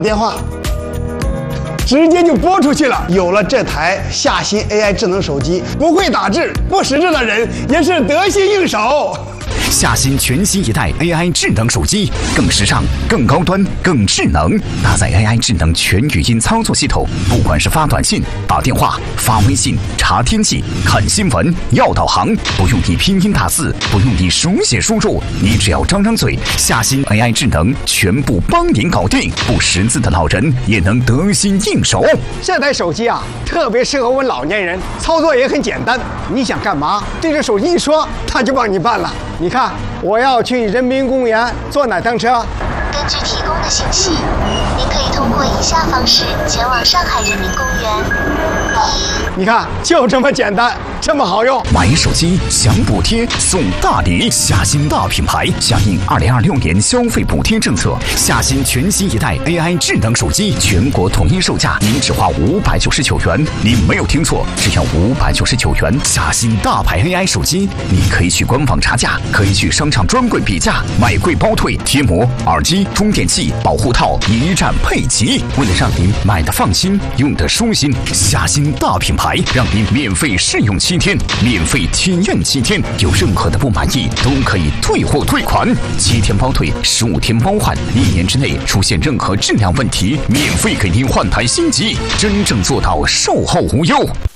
电话，直接就拨出去了。有了这台夏新 AI 智能手机，不会打字、不识字的人也是得心应手。 夏新全新一代 AI 智能手机，更时尚、更高端、更智能，搭载 AI 智能全语音操作系统，不管是发短信、打电话、发微信、查天气、看新闻、要导航，不用你拼音打字，不用你手写输入，你只要张张嘴，夏新 AI 智能全部帮您搞定，不识字的老人也能得心应手。 这台手机啊，特别适合我们老年人，操作也很简单，你想干嘛，对着手机一说，它就帮你办了。你看，我要去人民公园坐哪趟车？ 根据提供的信息，您可以通过以下方式前往上海人民公园。 你看，就这么简单，这么好用。 买手机享补贴送大礼，夏新大品牌响应2026年消费补贴政策，夏新全新一代 AI 智能手机全国统一售价，您只花599元。您没有听错，只要599元。夏新大牌 AI 手机，你可以去官网查价，可以去商场专柜比价，买贵包退，贴膜、耳机、充电器、保护套一站配齐。为了让您买的放心，用的舒心，夏新大品牌让您免费试用7天，免费体验7天，有任何的不满意都可以退货退款，7天包退，15天包换，1年之内出现任何质量问题，免费给您换台新机，真正做到售后无忧。